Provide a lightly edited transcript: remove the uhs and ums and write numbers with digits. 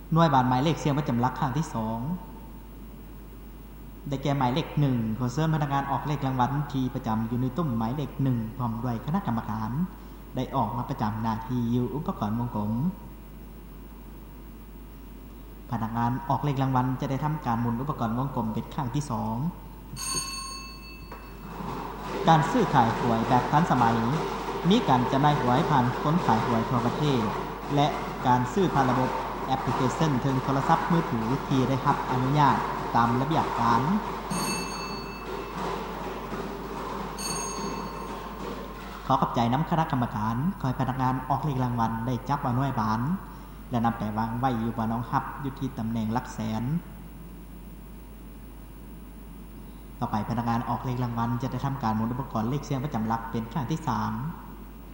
หน่วยบานหมายเลขเสียงประจำหลักครั้งที่2ได้แก่หมายเลข1ขอเชิญพนักงานออกเลขรางวัลที่ประจำอยู่ในตุ้มหมายเลข1พร้อมด้วยคณะกรรมการได้ออกมาประจำหน้าที่อยู่อุปกรณ์วงกลมพนักงานออกเลขรางวัลจะได้ทำการหมุนอุปกรณ์วงกลมเป็นครั้งที่2การซื้อขายหวยแบบทันสมัยมีการจำหน่ายหวยผ่านคนขายหวยทั่วประเทศและการซื้อผ่านระบบแอปพลิเคชันถึงโทรศัพท์มือถือที่ได้รับอนุญาตตามระเบียบการขอขอบใจน้ำคณะกรรมการคอยพนักงานออกเลขรางวัลได้จับเอาหน่วยบานและนำไปวางไว้อยู่บ่น้องฮับอยู่ที่ตำแหน่งหลักแสนต่อไปพนักงานออกเลขรางวัลจะได้ทำการหมุนอุปกรณ์เลขเสียงประจำหลักเป็นครั้งที่3